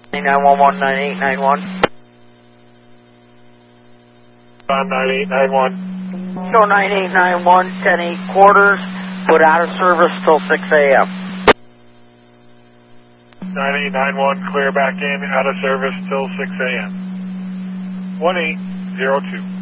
9119891. 9891. Show 9891, 10-8 quarters, put out of service till 6 a.m. 9891, clear back in, out of service till 6 a.m. 1802.